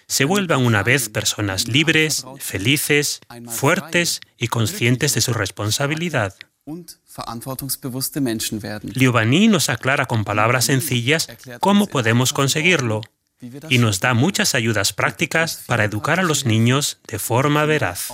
se vuelvan una vez personas libres, felices, fuertes y conscientes de su responsabilidad. Liobani nos aclara con palabras sencillas cómo podemos conseguirlo y nos da muchas ayudas prácticas para educar a los niños de forma veraz.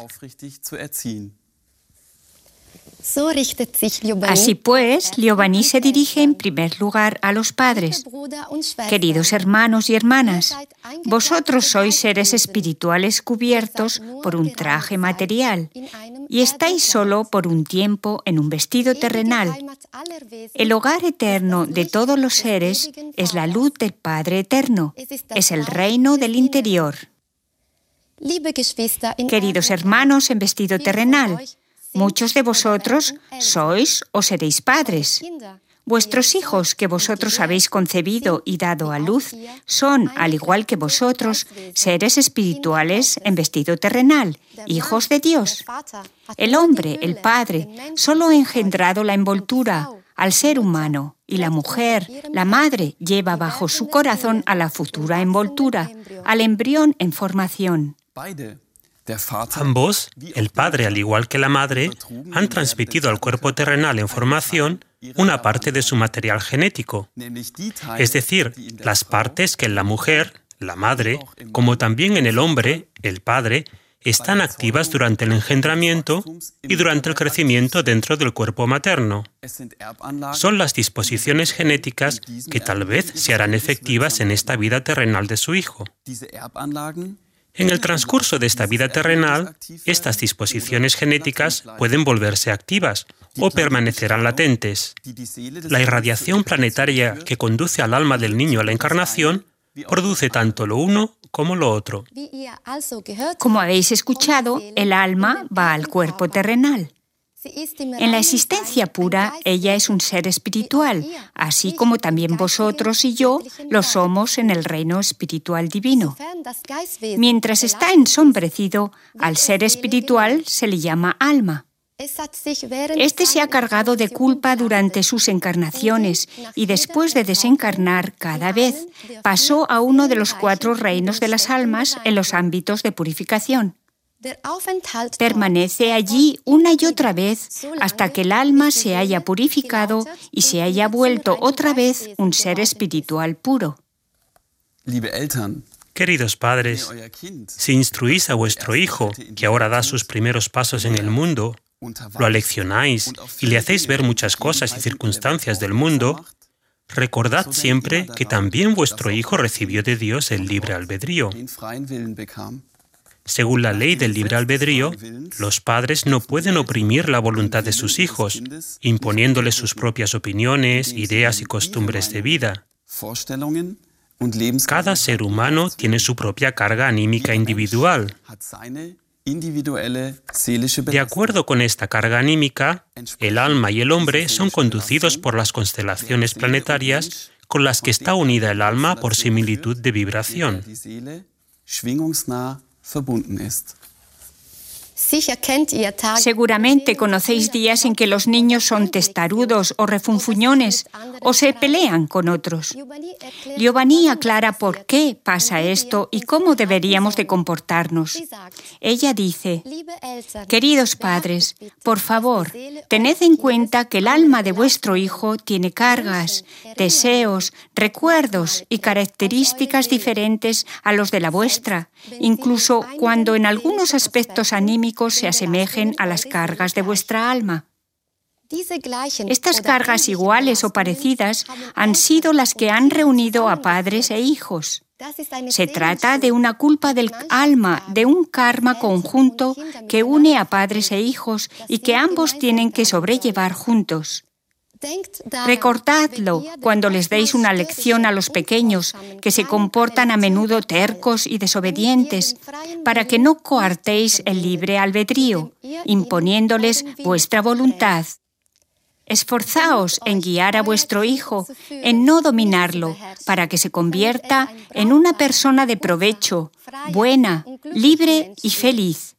Así pues, Liobani se dirige en primer lugar a los padres. Queridos hermanos y hermanas, vosotros sois seres espirituales cubiertos por un traje material y estáis solo por un tiempo en un vestido terrenal. El hogar eterno de todos los seres es la luz del Padre Eterno, es el reino del interior. Queridos hermanos en vestido terrenal, muchos de vosotros sois o seréis padres. Vuestros hijos que vosotros habéis concebido y dado a luz son, al igual que vosotros, seres espirituales en vestido terrenal, hijos de Dios. El hombre, el Padre, solo ha engendrado la envoltura al ser humano y la mujer, la madre, lleva bajo su corazón a la futura envoltura, al embrión en formación. Ambos, el padre al igual que la madre, han transmitido al cuerpo terrenal en formación una parte de su material genético, es decir, las partes que en la mujer, la madre, como también en el hombre, el padre, están activas durante el engendramiento y durante el crecimiento dentro del cuerpo materno. Son las disposiciones genéticas que tal vez se harán efectivas en esta vida terrenal de su hijo. En el transcurso de esta vida terrenal, estas disposiciones genéticas pueden volverse activas o permanecerán latentes. La irradiación planetaria que conduce al alma del niño a la encarnación produce tanto lo uno como lo otro. Como habéis escuchado, el alma va al cuerpo terrenal. En la existencia pura, ella es un ser espiritual, así como también vosotros y yo lo somos en el reino espiritual divino. Mientras está ensombrecido, al ser espiritual se le llama alma. Este se ha cargado de culpa durante sus encarnaciones y después de desencarnar cada vez, pasó a uno de los 4 reinos de las almas en los ámbitos de purificación. Permanece allí una y otra vez hasta que el alma se haya purificado y se haya vuelto otra vez un ser espiritual puro. Queridos padres, si instruís a vuestro hijo, que ahora da sus primeros pasos en el mundo, lo aleccionáis y le hacéis ver muchas cosas y circunstancias del mundo, recordad siempre que también vuestro hijo recibió de Dios el libre albedrío. Según la ley del libre albedrío, los padres no pueden oprimir la voluntad de sus hijos, imponiéndoles sus propias opiniones, ideas y costumbres de vida. Cada ser humano tiene su propia carga anímica individual. De acuerdo con esta carga anímica, el alma y el hombre son conducidos por las constelaciones planetarias con las que está unida el alma por similitud de vibración. Seguramente conocéis días en que los niños son testarudos o refunfuñones o se pelean con otros. Liobani aclara por qué pasa esto y cómo deberíamos de comportarnos. Ella dice: queridos padres, por favor, tened en cuenta que el alma de vuestro hijo tiene cargas, deseos, recuerdos y características diferentes a los de la vuestra, incluso cuando en algunos aspectos anímicos se asemejen a las cargas de vuestra alma. Estas cargas iguales o parecidas han sido las que han reunido a padres e hijos. Se trata de una culpa del alma, de un karma conjunto que une a padres e hijos y que ambos tienen que sobrellevar juntos. Recordadlo cuando les deis una lección a los pequeños que se comportan a menudo tercos y desobedientes, para que no coartéis el libre albedrío, imponiéndoles vuestra voluntad. Esforzaos en guiar a vuestro hijo, en no dominarlo, para que se convierta en una persona de provecho, buena, libre y feliz.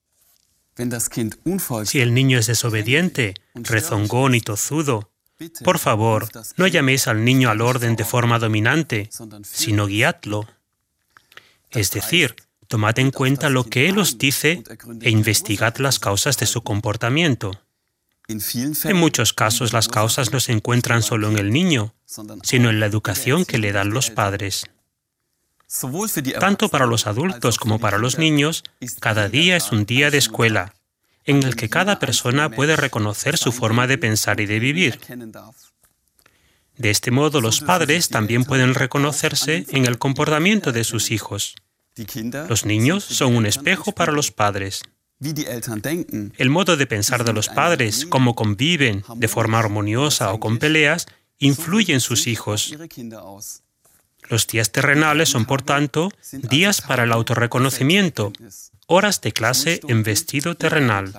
Si el niño es desobediente, rezongón y tozudo, por favor, no llaméis al niño al orden de forma dominante, sino guiadlo. Es decir, tomad en cuenta lo que Él os dice e investigad las causas de su comportamiento. En muchos casos las causas no se encuentran solo en el niño, sino en la educación que le dan los padres. Tanto para los adultos como para los niños, cada día es un día de escuela, en el que cada persona puede reconocer su forma de pensar y de vivir. De este modo, los padres también pueden reconocerse en el comportamiento de sus hijos. Los niños son un espejo para los padres. El modo de pensar de los padres, cómo conviven de forma armoniosa o con peleas, influye en sus hijos. Los días terrenales son, por tanto, días para el autorreconocimiento, horas de clase en vestido terrenal.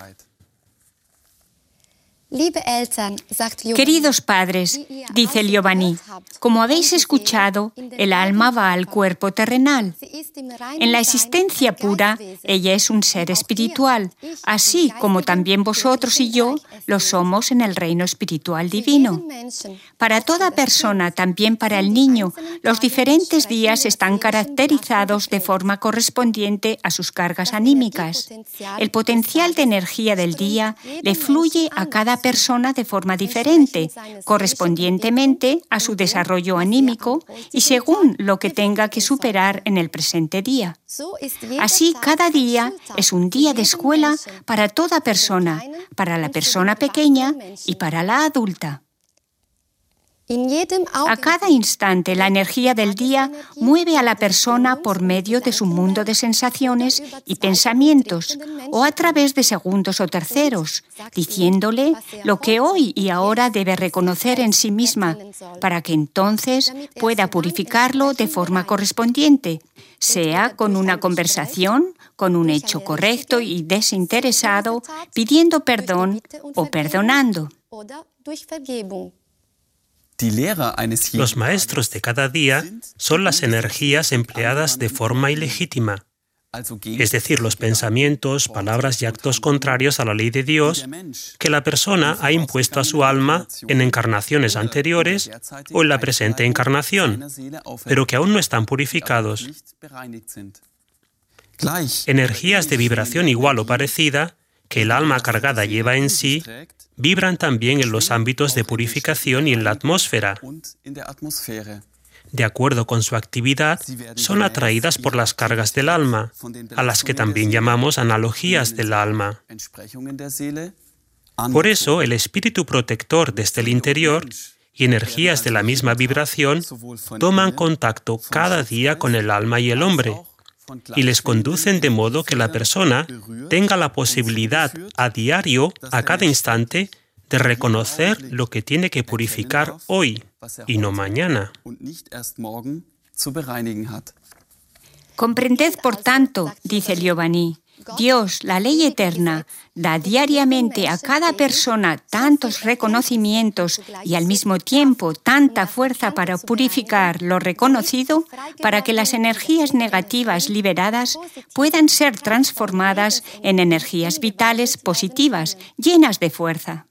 Queridos padres, dice Giovanni, como habéis escuchado, el alma va al cuerpo terrenal. En la existencia pura, ella es un ser espiritual, así como también vosotros y yo lo somos en el reino espiritual divino. Para toda persona, también para el niño, los diferentes días están caracterizados de forma correspondiente a sus cargas anímicas. El potencial de energía del día le fluye a cada persona de forma diferente, correspondientemente a su desarrollo anímico y según lo que tenga que superar en el presente día. Así, cada día es un día de escuela para toda persona, para la persona pequeña y para la adulta. A cada instante, la energía del día mueve a la persona por medio de su mundo de sensaciones y pensamientos, o a través de segundos o terceros, diciéndole lo que hoy y ahora debe reconocer en sí misma, para que entonces pueda purificarlo de forma correspondiente, sea con una conversación, con un hecho correcto y desinteresado, pidiendo perdón o perdonando. Los maestros de cada día son las energías empleadas de forma ilegítima, es decir, los pensamientos, palabras y actos contrarios a la ley de Dios que la persona ha impuesto a su alma en encarnaciones anteriores o en la presente encarnación, pero que aún no están purificados. Energías de vibración igual o parecida que el alma cargada lleva en sí vibran también en los ámbitos de purificación y en la atmósfera. De acuerdo con su actividad, son atraídas por las cargas del alma, a las que también llamamos analogías del alma. Por eso, el espíritu protector desde el interior y energías de la misma vibración toman contacto cada día con el alma y el hombre, y les conducen de modo que la persona tenga la posibilidad a diario, a cada instante, de reconocer lo que tiene que purificar hoy y no mañana. Comprended, por tanto, dice Giovanni, Dios, la ley eterna, da diariamente a cada persona tantos reconocimientos y al mismo tiempo tanta fuerza para purificar lo reconocido, para que las energías negativas liberadas puedan ser transformadas en energías vitales positivas, llenas de fuerza.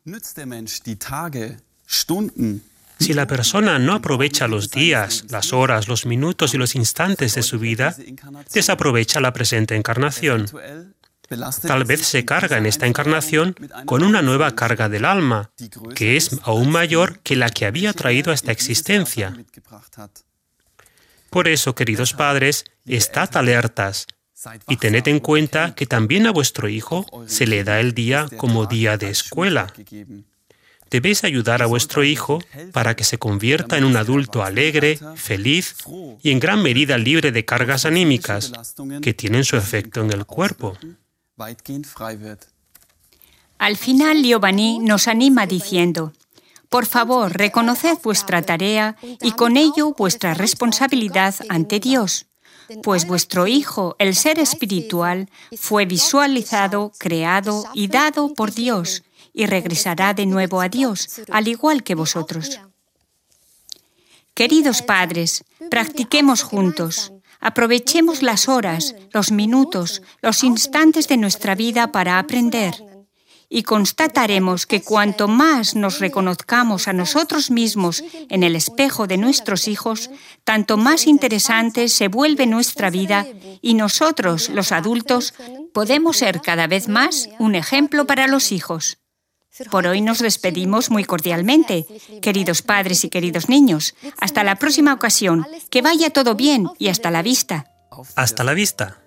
Si la persona no aprovecha los días, las horas, los minutos y los instantes de su vida, desaprovecha la presente encarnación. Tal vez se carga en esta encarnación con una nueva carga del alma, que es aún mayor que la que había traído a esta existencia. Por eso, queridos padres, estad alertas y tened en cuenta que también a vuestro hijo se le da el día como día de escuela. Debéis ayudar a vuestro hijo para que se convierta en un adulto alegre, feliz y en gran medida libre de cargas anímicas que tienen su efecto en el cuerpo. Al final, Giovanni nos anima diciendo: por favor, reconoced vuestra tarea y con ello vuestra responsabilidad ante Dios, pues vuestro Hijo, el ser espiritual, fue visualizado, creado y dado por Dios, y regresará de nuevo a Dios, al igual que vosotros. Queridos padres, practiquemos juntos. Aprovechemos las horas, los minutos, los instantes de nuestra vida para aprender. y constataremos que cuanto más nos reconozcamos a nosotros mismos en el espejo de nuestros hijos, tanto más interesante se vuelve nuestra vida y nosotros, los adultos, podemos ser cada vez más un ejemplo para los hijos. Por hoy nos despedimos muy cordialmente, queridos padres y queridos niños. Hasta la próxima ocasión. Que vaya todo bien y hasta la vista. Hasta la vista.